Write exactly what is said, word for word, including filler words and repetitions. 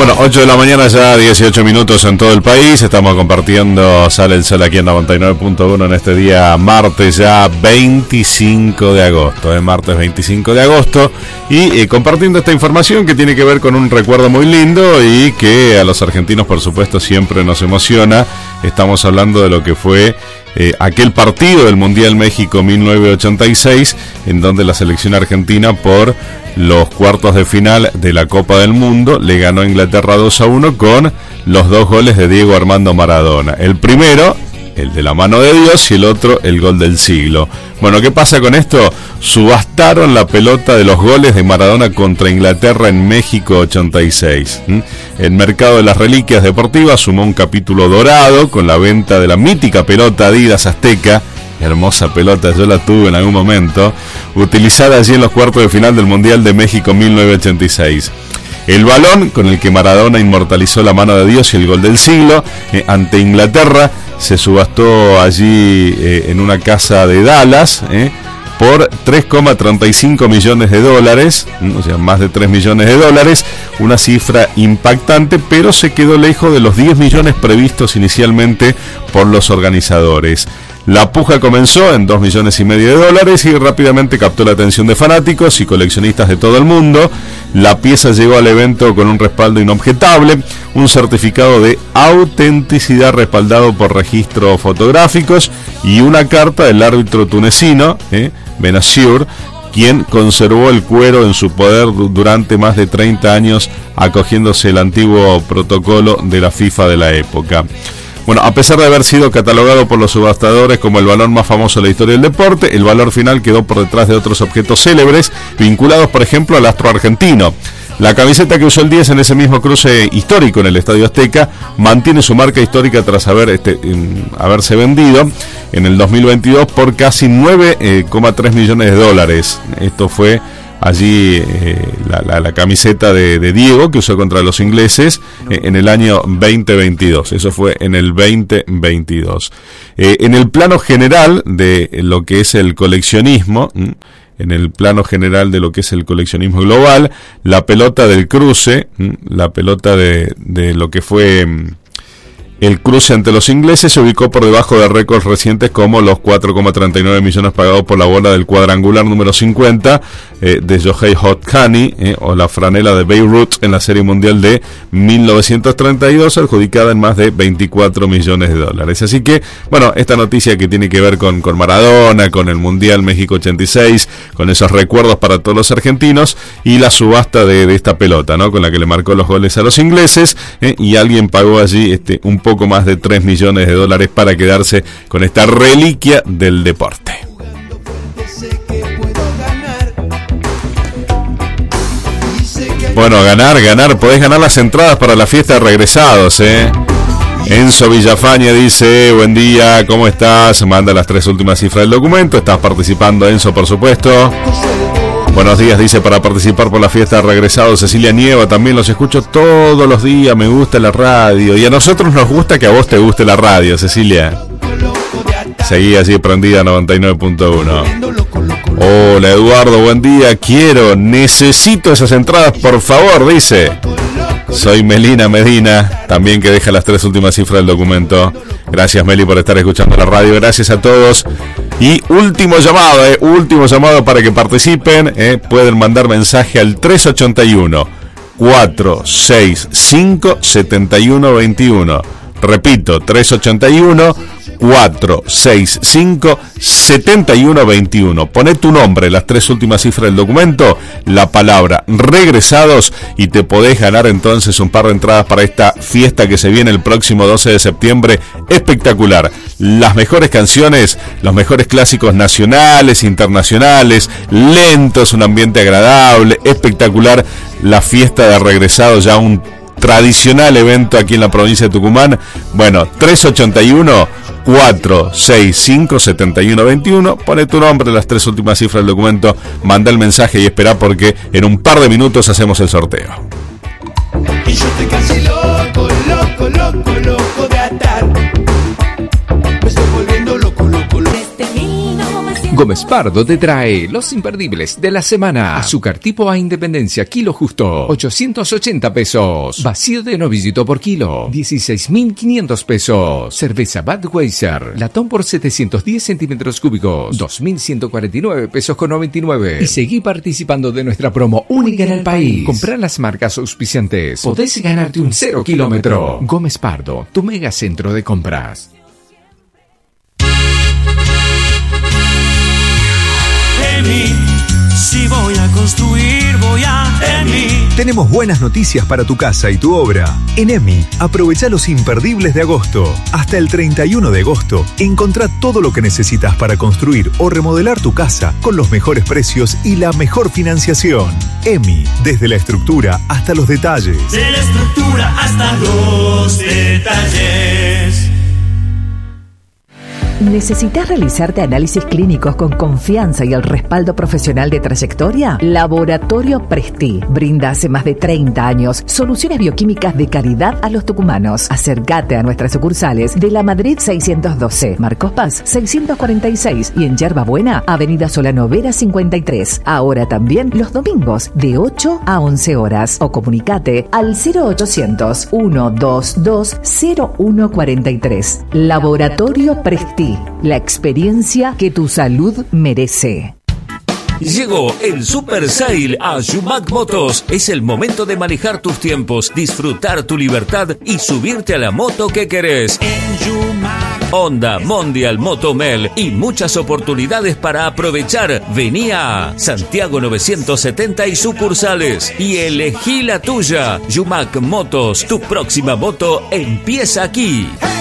Bueno, ocho de la mañana ya, dieciocho minutos en todo el país. Estamos compartiendo Sale el Sol aquí en noventa y nueve punto uno en este día martes ya veinticinco de agosto, ¿eh? Martes veinticinco de agosto. Y eh, compartiendo esta información que tiene que ver con un recuerdo muy lindo y que a los argentinos, por supuesto, siempre nos emociona. Estamos hablando de lo que fue eh, aquel partido del Mundial México mil novecientos ochenta y seis, en donde la selección argentina, por los cuartos de final de la Copa del Mundo, le ganó a Inglaterra dos a uno con los dos goles de Diego Armando Maradona. El primero, el de la mano de Dios, y el otro, el gol del siglo. Bueno, ¿qué pasa con esto? Subastaron la pelota de los goles de Maradona contra Inglaterra en México ochenta y seis. ¿Mm? El mercado de las reliquias deportivas sumó un capítulo dorado con la venta de la mítica pelota Adidas Azteca. Hermosa pelota, yo la tuve en algún momento, utilizada allí en los cuartos de final del Mundial de México mil novecientos ochenta y seis. El balón con el que Maradona inmortalizó la mano de Dios y el gol del siglo eh, ante Inglaterra se subastó allí eh, en una casa de Dallas eh, por tres coma treinta y cinco millones de dólares, o sea, más de tres millones de dólares, una cifra impactante, pero se quedó lejos de los diez millones previstos inicialmente por los organizadores. La puja comenzó en dos millones y medio de dólares y rápidamente captó la atención de fanáticos y coleccionistas de todo el mundo. La pieza llegó al evento con un respaldo inobjetable, un certificado de autenticidad respaldado por registros fotográficos y una carta del árbitro tunecino, eh, Benassir, quien conservó el cuero en su poder durante más de treinta años, acogiéndose el antiguo protocolo de la FIFA de la época. Bueno, a pesar de haber sido catalogado por los subastadores como el balón más famoso de la historia del deporte, el valor final quedó por detrás de otros objetos célebres, vinculados por ejemplo al astro argentino. La camiseta que usó el diez en ese mismo cruce histórico en el Estadio Azteca mantiene su marca histórica tras haber, este, en, haberse vendido en el dos mil veintidós por casi nueve coma tres millones de dólares. Esto fue allí eh, la, la, la camiseta de, de Diego que usó contra los ingleses eh, en el año veinte veintidós. Eso fue en el veinte veintidós. Eh, en el plano general de lo que es el coleccionismo, en el plano general de lo que es el coleccionismo global, la pelota del cruce, la pelota de, de lo que fue el cruce ante los ingleses, se ubicó por debajo de récords recientes como los cuatro coma treinta y nueve millones pagados por la bola del cuadrangular número cincuenta eh, de Shohei Ohtani eh, o la franela de Beirut en la Serie Mundial de mil novecientos treinta y dos, adjudicada en más de veinticuatro millones de dólares. Así que, bueno, esta noticia que tiene que ver con, con Maradona, con el Mundial México ochenta y seis, con esos recuerdos para todos los argentinos y la subasta de, de esta pelota, ¿no?, con la que le marcó los goles a los ingleses eh, y alguien pagó allí este un poco poco más de tres millones de dólares para quedarse con esta reliquia del deporte. Bueno, ganar, ganar, podés ganar las entradas para la fiesta de regresados, ¿eh? Enzo Villafaña dice, buen día, ¿cómo estás? Manda las tres últimas cifras del documento. Estás participando, Enzo, por supuesto. Buenos días, dice, para participar por la fiesta de regresados. Cecilia Nieva, también los escucho todos los días, me gusta la radio. Y a nosotros nos gusta que a vos te guste la radio, Cecilia. Seguí así prendida a noventa y nueve punto uno. Hola Eduardo, buen día, quiero, necesito esas entradas, por favor, dice. Soy Melina Medina, también que deja las tres últimas cifras del documento. Gracias, Meli, por estar escuchando la radio. Gracias a todos. Y último llamado, eh, último llamado para que participen. Eh, pueden mandar mensaje al tres ocho uno, cuatro seis cinco, siete uno dos uno. Repito, tres ocho uno, cuatro seis cinco, siete uno dos uno. Poné tu nombre, las tres últimas cifras del documento, la palabra regresados, y te podés ganar entonces un par de entradas para esta fiesta que se viene el próximo doce de septiembre. Espectacular. Las mejores canciones, los mejores clásicos nacionales, internacionales, lentos, un ambiente agradable, espectacular. La fiesta de regresados, ya un tradicional evento aquí en la provincia de Tucumán. Bueno, tres ocho uno, cuatro seis cinco, siete uno dos uno. Pone tu nombre, las tres últimas cifras del documento, manda el mensaje y espera, porque en un par de minutos hacemos el sorteo. Y yo estoy casi loco, loco, loco, loco de atar. Me estoy volviendo loco, loco, loco. Desde mil novecientos Gómez Pardo te trae los imperdibles de la semana. Azúcar tipo A Independencia, kilo justo, ochocientos ochenta pesos. Vacío de novillito por kilo, dieciséis mil quinientos pesos. Cerveza Budweiser, latón por setecientos diez centímetros cúbicos, dos mil ciento cuarenta y nueve pesos con noventa y nueve. Y seguí participando de nuestra promo única en el país. Comprar las marcas auspiciantes. Podés ganarte un cero kilómetro. Gómez Pardo, tu mega centro de compras. Si voy a construir, voy a EMI. Tenemos buenas noticias para tu casa y tu obra. En EMI, aprovecha los imperdibles de agosto. Hasta el treinta y uno de agosto, encontrá todo lo que necesitas para construir o remodelar tu casa con los mejores precios y la mejor financiación. EMI, desde la estructura hasta los detalles. De la estructura hasta los detalles. ¿Necesitas realizarte análisis clínicos con confianza y el respaldo profesional de trayectoria? Laboratorio Presti brinda hace más de treinta años soluciones bioquímicas de calidad a los tucumanos. Acércate a nuestras sucursales de La Madrid seiscientos doce, Marcos Paz seiscientos cuarenta y seis y en Yerba Buena, Avenida Solano Vera cincuenta y tres. Ahora también los domingos de ocho a once horas. O comunicate al cero ochocientos, ciento veintidós, cero uno cuarenta y tres. Laboratorio Presti. La experiencia que tu salud merece. Llegó el Super Sale a Yumac Motos. Es el momento de manejar tus tiempos, disfrutar tu libertad y subirte a la moto que querés. Honda, Mondial, Motomel y muchas oportunidades para aprovechar. Vení a Santiago novecientos setenta y sucursales y elegí la tuya. Yumac Motos, tu próxima moto empieza aquí.